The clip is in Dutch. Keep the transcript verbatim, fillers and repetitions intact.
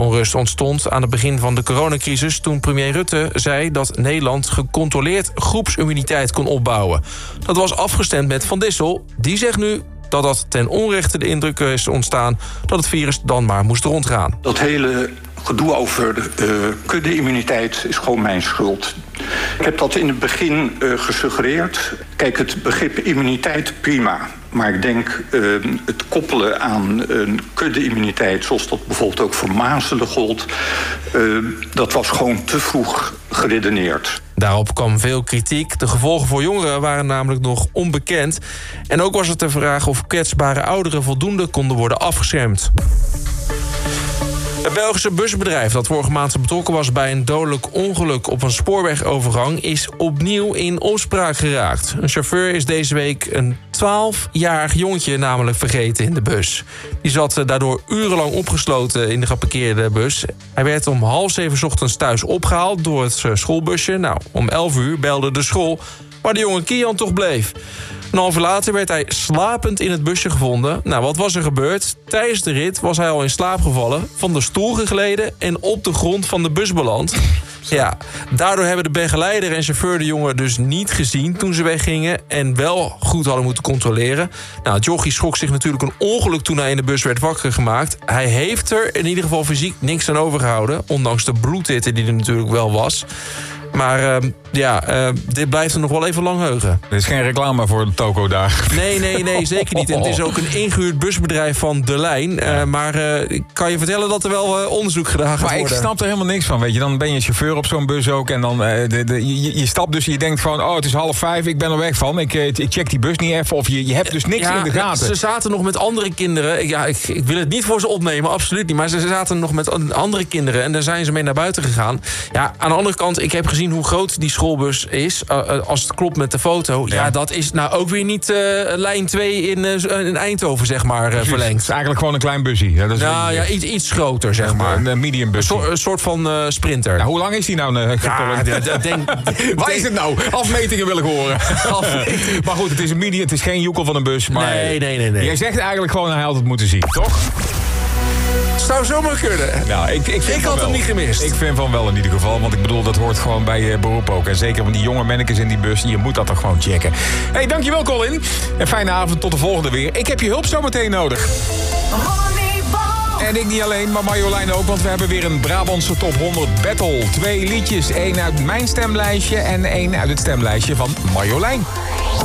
Onrust ontstond aan het begin van de coronacrisis toen premier Rutte zei dat Nederland gecontroleerd groepsimmuniteit kon opbouwen. Dat was afgestemd met Van Dissel. Die zegt nu dat dat ten onrechte de indruk is ontstaan dat het virus dan maar moest rondgaan. Dat hele gedoe over de uh, kudde-immuniteit is gewoon mijn schuld. Ik heb dat in het begin uh, gesuggereerd. Kijk, het begrip immuniteit prima. Maar ik denk uh, het koppelen aan een kudde-immuniteit, zoals dat bijvoorbeeld ook voor mazelen gold, uh, dat was gewoon te vroeg geredeneerd. Daarop kwam veel kritiek. De gevolgen voor jongeren waren namelijk nog onbekend. En ook was het de vraag of kwetsbare ouderen voldoende konden worden afgeschermd. Het Belgische busbedrijf dat vorige maand betrokken was bij een dodelijk ongeluk op een spoorwegovergang is opnieuw in opspraak geraakt. Een chauffeur is deze week een twaalfjarig jongetje namelijk vergeten in de bus. Die zat daardoor urenlang opgesloten in de geparkeerde bus. Hij werd om half zeven 's ochtends thuis opgehaald door het schoolbusje. Nou, om elf uur belde de school waar de jonge Kian toch bleef. Een half uur later werd hij slapend in het busje gevonden. Nou, wat was er gebeurd? Tijdens de rit was hij al in slaap gevallen, van de stoel gegleden en op de grond van de bus beland. Ja, daardoor hebben de begeleider en chauffeur de jongen dus niet gezien toen ze weggingen en wel goed hadden moeten controleren. Nou, het jochie schrok zich natuurlijk een ongeluk toen hij in de bus werd wakker gemaakt. Hij heeft er in ieder geval fysiek niks aan overgehouden, ondanks de bloedhitte die er natuurlijk wel was. Maar uh, ja, uh, dit blijft er nog wel even lang heugen. Er is geen reclame voor de toko daar. Nee, nee, nee, zeker niet. En het is ook een ingehuurd busbedrijf van De Lijn. Uh, maar uh, ik kan je vertellen dat er wel uh, onderzoek gedaan gaat maar worden. Maar ik snap er helemaal niks van, weet je. Dan ben je chauffeur op zo'n bus ook. En dan, uh, de, de, je, je stapt dus en je denkt gewoon, oh, het is half vijf, ik ben er weg van. Ik, ik check die bus niet even. Of je, je hebt dus niks ja, in de gaten. Ze zaten nog met andere kinderen. Ja, ik, ik wil het niet voor ze opnemen, absoluut niet. Maar ze zaten nog met andere kinderen. En daar zijn ze mee naar buiten gegaan. Ja, aan de andere kant, ik heb gezien hoe groot die schoolbus is. Uh, als het klopt met de foto. Ja, ja dat is nou ook weer niet uh, lijn twee in, uh, in Eindhoven, zeg maar, uh, verlengd. Het is eigenlijk gewoon een klein busje. Ja, dat is nou ja, iets, iets groter, zeg maar. Een, een medium busje. Een, so, een soort van uh, sprinter. Ja, hoe lang is die nou? Uh, ja, de, de, denk, Waar is het nou? Afmetingen wil ik horen. Maar goed, het is een medium. Het is geen joekel van een bus. Maar nee, nee, nee, nee. Jij zegt eigenlijk gewoon, hij had het moeten zien, toch? Zou zomaar kunnen. Nou, ik, ik, ik had hem niet gemist. Ik vind van wel in ieder geval. Want ik bedoel, dat hoort gewoon bij uh, beroep ook. En zeker van die jonge mannetjes in die bus. Je moet dat toch gewoon checken. Hé, hey, dankjewel Colin. Een fijne avond. Tot de volgende weer. Ik heb je hulp zo meteen nodig. En ik niet alleen, maar Marjolein ook. Want we hebben weer een Brabantse top honderd battle. Twee liedjes. Één uit mijn stemlijstje en één uit het stemlijstje van Marjolein.